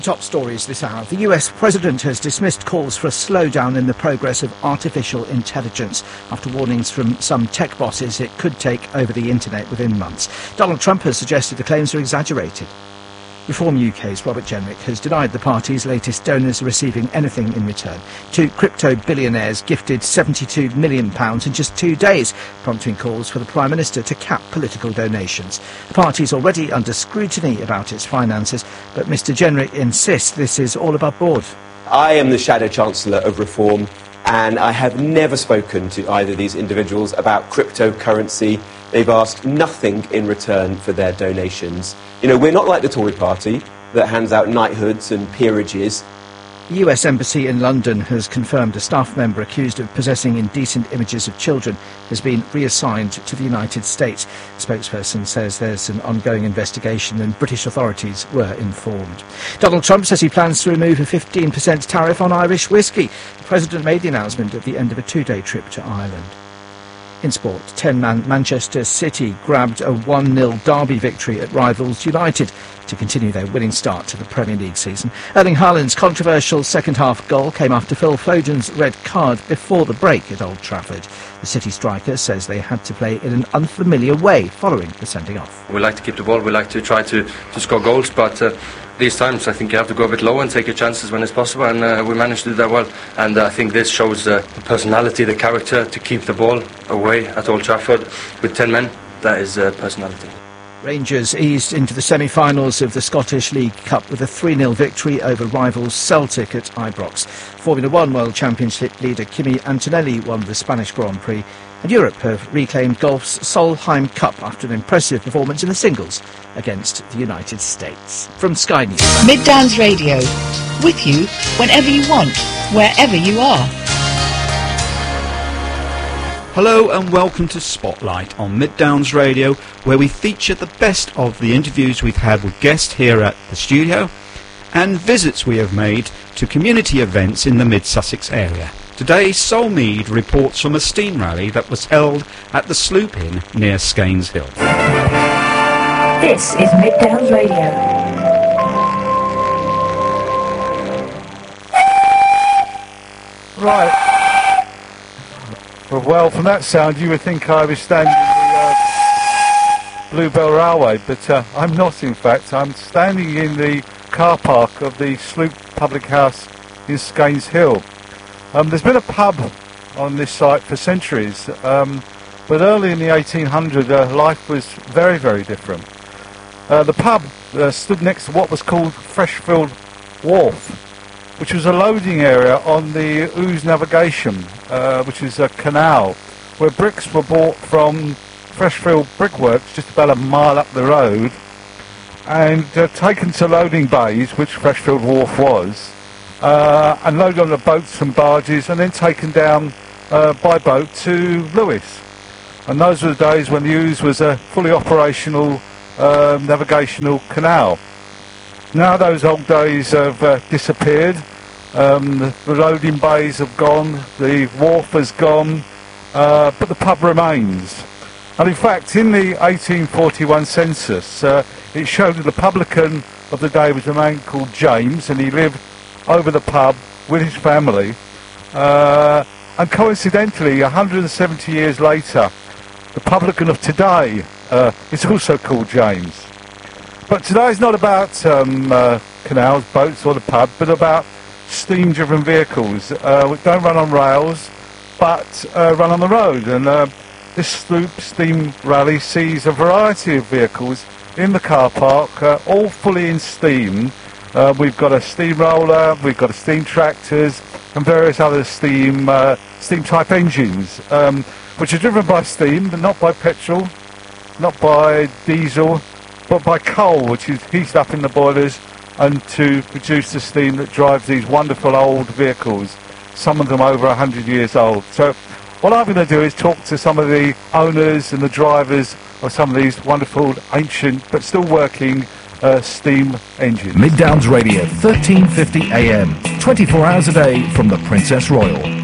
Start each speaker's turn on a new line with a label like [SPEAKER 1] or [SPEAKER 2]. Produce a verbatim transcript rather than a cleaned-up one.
[SPEAKER 1] Top stories this hour. The U S President has dismissed calls for a slowdown in the progress of artificial intelligence after warnings from some tech bosses it could take over the internet within months. Donald Trump has suggested the claims are exaggerated. Reform U K's Robert Jenrick has denied the party's latest donors receiving anything in return. Two crypto billionaires gifted seventy-two million pounds in just two days, prompting calls for the Prime Minister to cap political donations. The party is already under scrutiny about its finances, but Mr Jenrick insists this is all above board.
[SPEAKER 2] I am the Shadow Chancellor of Reform, and I have never spoken to either of these individuals about cryptocurrency. They've asked nothing in return for their donations. You know, we're not like the Tory party that hands out knighthoods and peerages.
[SPEAKER 1] The U S Embassy in London has confirmed a staff member accused of possessing indecent images of children has been reassigned to the United States. The spokesperson says there's an ongoing investigation and British authorities were informed. Donald Trump says he plans to remove a fifteen percent tariff on Irish whiskey. The President made the announcement at the end of a two-day trip to Ireland. In sport, ten-man Manchester City grabbed a one nil derby victory at rivals United to continue their winning start to the Premier League season. Erling Haaland's controversial second-half goal came after Phil Foden's red card before the break at Old Trafford. The City striker says they had to play in an unfamiliar way following the sending off.
[SPEAKER 3] We like to keep the ball, we like to try to, to score goals, but uh, these times I think you have to go a bit low and take your chances when it's possible, and uh, we managed to do that well. And uh, I think this shows uh, the personality, the character to keep the ball away at Old Trafford with ten men. That is uh, personality.
[SPEAKER 1] Rangers eased into the semi-finals of the Scottish League Cup with a three nil victory over rivals Celtic at Ibrox. Formula One World Championship leader Kimi Antonelli won the Spanish Grand Prix, and Europe have reclaimed golf's Solheim Cup after an impressive performance in the singles against the United States. From Sky News.
[SPEAKER 4] Mid Downs Radio, with you whenever you want, wherever you are.
[SPEAKER 5] Hello and welcome to Spotlight on Mid Downs Radio, where we feature the best of the interviews we've had with guests here at the studio and visits we have made to community events in the Mid Sussex area. Today, Sol Mead reports from a steam rally that was held at the Sloop Inn near Skeins Hill.
[SPEAKER 4] This is Mid Downs Radio.
[SPEAKER 6] Right. Well, from that sound, you would think I was standing in the uh, Bluebell Railway, but uh, I'm not, in fact. I'm standing in the car park of the Sloop Public House in Skeins Hill. Um, there's been a pub on this site for centuries, um, but early in the eighteen hundreds, uh, life was very, very different. Uh, the pub uh, stood next to what was called Freshfield Wharf, which was a loading area on the Ouse Navigation, uh, which is a canal, where bricks were bought from Freshfield Brickworks, just about a mile up the road, and uh, taken to loading bays, which Freshfield Wharf was, uh, and loaded on the boats and barges, and then taken down uh, by boat to Lewes. And those were the days when the Ouse was a fully operational uh, navigational canal. Now those old days have uh, disappeared. Um, the, the loading bays have gone, the wharf has gone, uh, but the pub remains. And in fact, in the eighteen forty-one census, uh, it showed that the publican of the day was a man called James, and he lived over the pub with his family. Uh, and coincidentally, one hundred seventy years later, the publican of today uh, is also called James. But today is not about um, uh, canals, boats or the pub, but about steam-driven vehicles uh, which don't run on rails but uh, run on the road. And uh, this Sloop steam rally sees a variety of vehicles in the car park, uh, all fully in steam. Uh, we've got a steamroller, we've got a steam tractors and various other steam uh, steam type engines um, which are driven by steam but not by petrol, not by diesel, but by coal, which is heated up in the boilers and to produce the steam that drives these wonderful old vehicles, some of them over one hundred years old. So what I'm going to do is talk to some of the owners and the drivers of some of these wonderful, ancient, but still working uh, steam engines.
[SPEAKER 7] Mid Downs Radio, thirteen fifty A M, twenty-four hours a day from the Princess Royal.